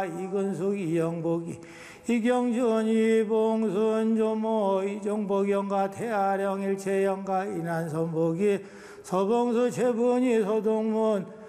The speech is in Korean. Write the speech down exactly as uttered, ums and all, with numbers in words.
이근숙 이영복이 이경준 이봉순 조모 이종복영가 태아령 일체영가 이난선복이 서봉수 최분이 소동문